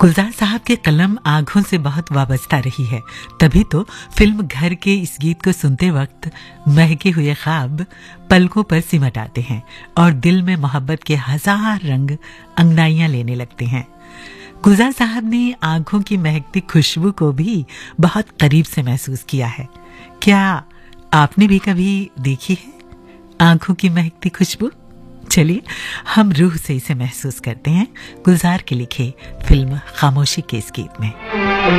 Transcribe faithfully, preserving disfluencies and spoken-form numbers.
गुलजार साहब के कलम आंखों से बहुत वाबस्ता रही है, तभी तो फिल्म घर के इस गीत को सुनते वक्त महके हुए ख्वाब पलकों पर सिमट आते हैं और दिल में मोहब्बत के हजार रंग अंगड़ाइयां लेने लगते हैं। गुलजार साहब ने आंखों की महकती खुशबू को भी बहुत करीब से महसूस किया है। क्या आपने भी कभी देखी है आंखों की महकती खुशबू? चलिए हम रूह से इसे महसूस करते हैं गुलजार के लिखे फिल्म खामोशी के इस गीत में।